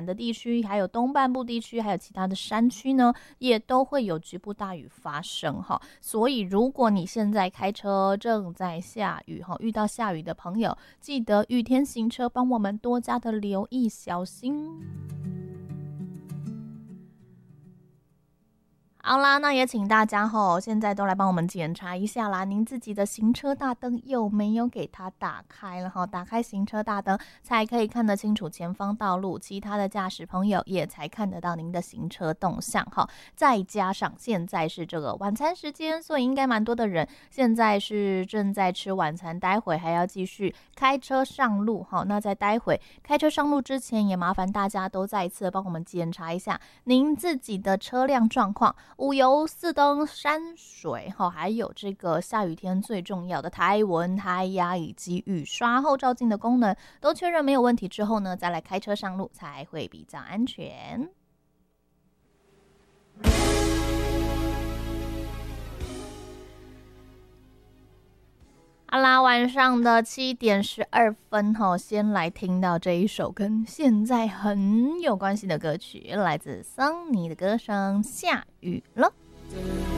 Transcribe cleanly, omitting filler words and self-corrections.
的地区，还有东半部地区，还有其他的山区呢，也都会有局部大雨发生哈。所以如果你现在开车正在下雨哈，遇到下雨的朋友，记得雨天行车，帮我们多加的留意小心。好啦，那也请大家现在都来帮我们检查一下啦，您自己的行车大灯有没有给它打开了打开行车大灯才可以看得清楚前方道路，其他的驾驶朋友也才看得到您的行车动向再加上现在是这个晚餐时间，所以应该蛮多的人现在是正在吃晚餐，待会还要继续开车上路那在待会开车上路之前，也麻烦大家都再一次帮我们检查一下您自己的车辆状况，五油四灯山水还有这个下雨天最重要的胎温、胎压以及雨刷后照镜的功能都确认没有问题之后呢，再来开车上路才会比较安全。好啦，晚上的7:12先来听到这一首跟现在很有关系的歌曲，来自桑尼的歌声《下雨了》。